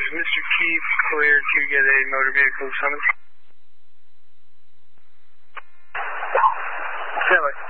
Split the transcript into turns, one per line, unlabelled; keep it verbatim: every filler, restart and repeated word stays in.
Is Mister Keith cleared to get a motor vehicle summons? Stanley.